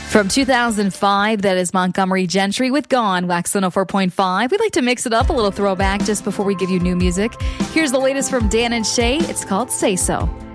From 2005, that is Montgomery Gentry with Gone, Wax 104.5. We'd like to mix it up, a little throwback just before we give you new music. Here's the latest from Dan and Shay. It's called Say So.